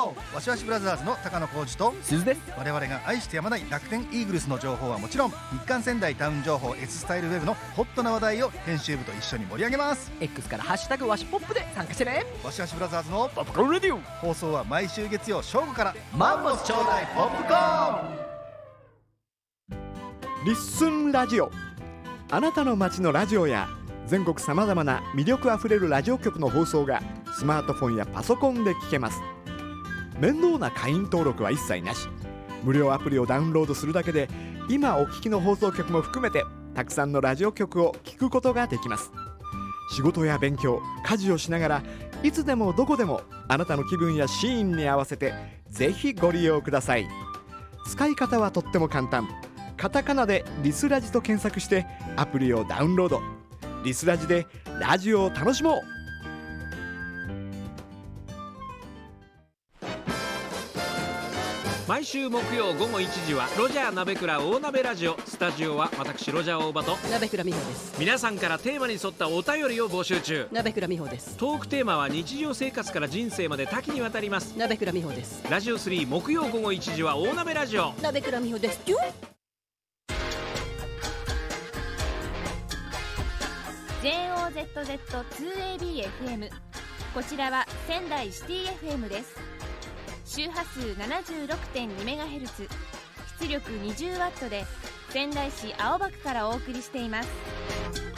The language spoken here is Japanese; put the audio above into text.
ゴー。わしわしブラザーズの高野浩二と鈴です。 我々が愛してやまない楽天イーグルスの情報はもちろん、日刊仙台タウン情報 S スタイルウェブのホットな話題を編集部と一緒に盛り上げます。 X からハッシュタグわしポップで参加してね。 わしわしブラザーズのポップコーンレディオ、 放送は毎週月曜正午から。 マンモスちょうだいポップコーン。 リッスンラジオ、あなたの街のラジオや全国さまざまな魅力あふれるラジオ局の放送がスマートフォンやパソコンで聞けます。面倒な会員登録は一切なし、無料アプリをダウンロードするだけで今お聞きの放送局も含めてたくさんのラジオ局を聞くことができます。仕事や勉強、家事をしながらいつでもどこでもあなたの気分やシーンに合わせてぜひご利用ください。使い方はとっても簡単。カタカナでリスラジと検索してアプリをダウンロード。リスラジでラジオを楽しもう。 毎週木曜午後1時はロジャー鍋倉大鍋ラジオ。スタジオは私ロジャー大場と鍋倉美穂です。 皆さんからテーマに沿ったお便りを募集中。 鍋倉美穂です。 トークテーマは日常生活から人生まで多岐にわたります。 鍋倉美穂です。 ラジオ3木曜午後1時は大鍋ラジオ。 鍋倉美穂です。 JOZZ2ABFM、 こちらは仙台シティ FM です。周波数 76.2MHz、 出力 20W で仙台市青葉区からお送りしています。